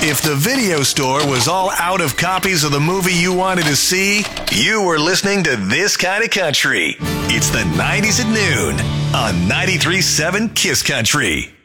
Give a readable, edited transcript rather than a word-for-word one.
If the video store was all out of copies of the movie you wanted to see, you were listening to This Kind of Country. It's the 90s at noon on 93.7 Kiss Country.